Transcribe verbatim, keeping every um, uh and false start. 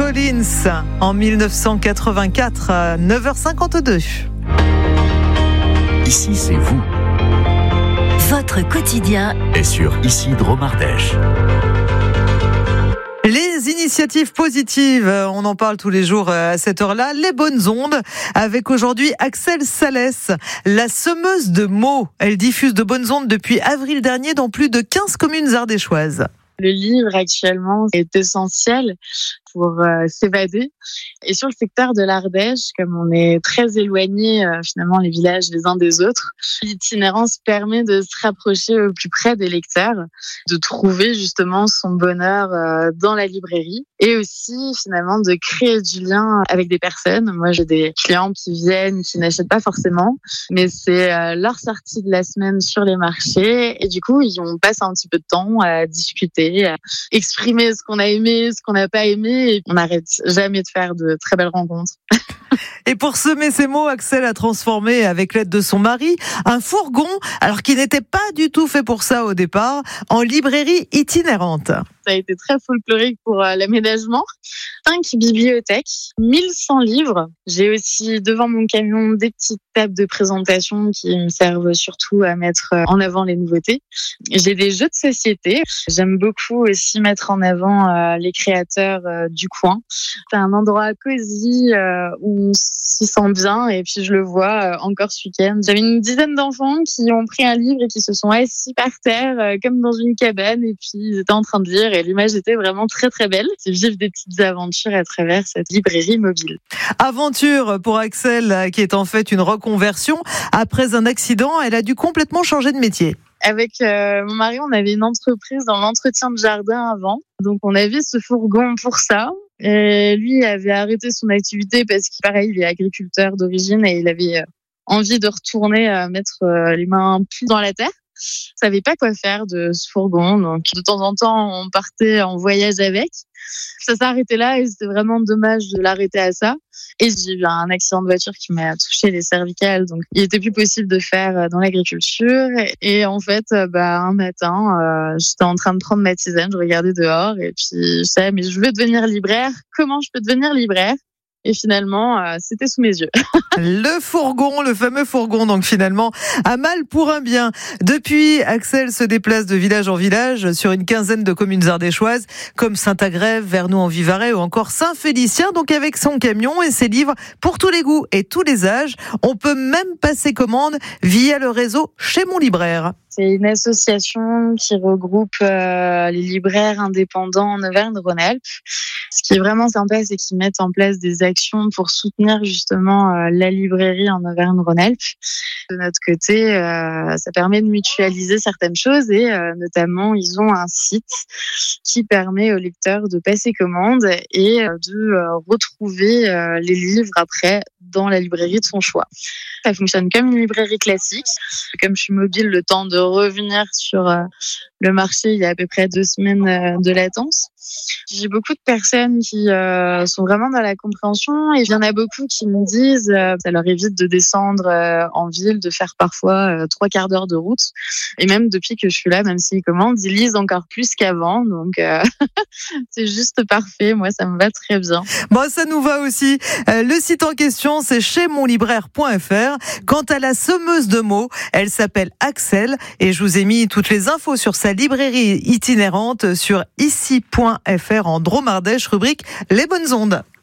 Collins en dix-neuf cent quatre-vingt-quatre à neuf heures cinquante-deux. Ici, c'est vous. Votre quotidien est sur Ici Dromardèche. Les initiatives positives, on en parle tous les jours à cette heure-là. Les bonnes ondes, avec aujourd'hui Axelle Salès, la semeuse de mots. Elle diffuse de bonnes ondes depuis avril dernier dans plus de quinze communes ardéchoises. Le livre actuellement est essentiel pour euh, s'évader. Et sur le secteur de l'Ardèche, comme on est très éloigné euh, finalement les villages les uns des autres, l'itinérance permet de se rapprocher au plus près des lecteurs, de trouver justement son bonheur euh, dans la librairie et aussi finalement de créer du lien avec des personnes. Moi j'ai des clients qui viennent, qui n'achètent pas forcément, mais c'est euh, leur sortie de la semaine sur les marchés et du coup ils on passe un petit peu de temps à discuter, à exprimer ce qu'on a aimé, ce qu'on n'a pas aimé. Et on n'arrête jamais de faire de très belles rencontres. Et pour semer ces mots, Axelle a transformé, avec l'aide de son mari, un fourgon, alors qu'il n'était pas du tout fait pour ça au départ, en librairie itinérante. Ça a été très folklorique pour euh, l'aménagement. Cinq bibliothèques, mille cent livres. J'ai aussi devant mon camion des petites tables de présentation qui me servent surtout à mettre en avant les nouveautés. J'ai des jeux de société. J'aime beaucoup aussi mettre en avant euh, les créateurs euh, du coin. C'est un endroit cosy euh, où on s'y sent bien et puis je le vois euh, encore ce week-end. J'avais une dizaine d'enfants qui ont pris un livre et qui se sont assis par terre euh, comme dans une cabane et puis ils étaient en train de lire. Et l'image était vraiment très très belle. C'est vivre des petites aventures à travers cette librairie mobile. Aventure pour Axelle, qui est en fait une reconversion. Après un accident, elle a dû complètement changer de métier. Avec euh, mon mari, on avait une entreprise dans l'entretien de jardin avant. Donc on avait ce fourgon pour ça. Et lui avait arrêté son activité parce qu'il, pareil, il est agriculteur d'origine et il avait euh, envie de retourner euh, mettre euh, les mains plus dans la terre. Je savais pas quoi faire de ce fourgon, donc de temps en temps on partait en voyage avec. Ça s'est arrêté là et c'était vraiment dommage de l'arrêter à ça. Et j'ai eu un accident de voiture qui m'a touché les cervicales, donc il était plus possible de faire dans l'agriculture. Et en fait, bah un matin, euh, j'étais en train de prendre ma tisane, je regardais dehors et puis je savais mais je veux devenir libraire. Comment je peux devenir libraire ? Et finalement, euh, c'était sous mes yeux. Le fourgon, le fameux fourgon, donc finalement, un mal pour un bien. Depuis, Axelle se déplace de village en village sur une quinzaine de communes ardéchoises, comme Saint-Agrève, Vernoux-en-Vivarais ou encore Saint-Félicien, donc avec son camion et ses livres pour tous les goûts et tous les âges. On peut même passer commande via le réseau Chez Mon Libraire. C'est une association qui regroupe euh, les libraires indépendants en Auvergne-Rhône-Alpes. Ce qui est vraiment sympa, c'est qu'ils mettent en place des actions pour soutenir justement euh, la librairie en Auvergne-Rhône-Alpes. De notre côté, euh, ça permet de mutualiser certaines choses et euh, notamment, ils ont un site qui permet aux lecteurs de passer commande et euh, de euh, retrouver euh, les livres après dans la librairie de son choix. Ça fonctionne comme une librairie classique. Comme je suis mobile, le temps de revenir sur euh, le marché, il y a à peu près deux semaines euh, de latence. J'ai beaucoup de personnes qui euh, sont vraiment dans la compréhension et il y en a beaucoup qui me disent euh, ça leur évite de descendre euh, en ville, de faire parfois euh, trois quarts d'heure de route. Et même depuis que je suis là, même s'ils commandent, ils lisent encore plus qu'avant. Donc euh, c'est juste parfait. Moi, ça me va très bien. Bon, ça nous va aussi. Euh, le site en question, c'est chez mon libraire point f r. Quant à la semeuse de mots, elle s'appelle Axelle et je vous ai mis toutes les infos sur sa librairie itinérante sur ici point f r en Dromardèche, rubrique Les bonnes ondes.